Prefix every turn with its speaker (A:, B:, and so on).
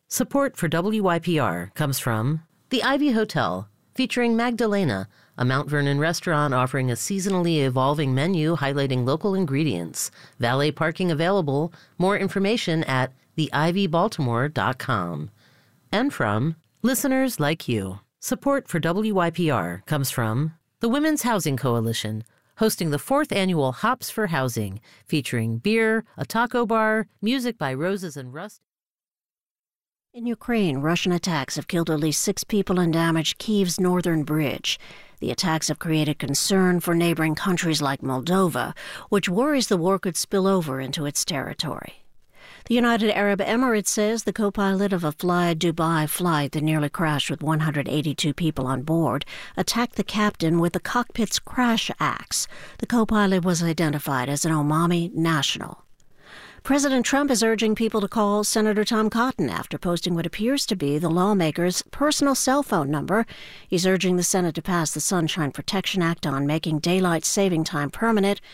A: Support for WYPR comes from the Ivy Hotel, featuring Magdalena, a Mount Vernon restaurant offering a seasonally evolving menu highlighting local ingredients. Valet parking available. More information at theivybaltimore.com. And from listeners like you. Support for WYPR comes from the Women's Housing Coalition, hosting the 4th annual Hops for Housing, featuring beer, a taco bar, music by Roses and Rust.
B: In Ukraine, Russian attacks have killed at least 6 people and damaged Kyiv's northern bridge. The attacks have created concern for neighboring countries like Moldova, which worries the war could spill over into its territory. The United Arab Emirates says the co-pilot of a Fly Dubai flight that nearly crashed with 182 people on board attacked the captain with the cockpit's crash axe. The co-pilot was identified as an Omani national. President Trump is urging people to call Senator Tom Cotton after posting what appears to be the lawmaker's personal cell phone number. He's urging the Senate to pass the Sunshine Protection Act on making daylight saving time permanent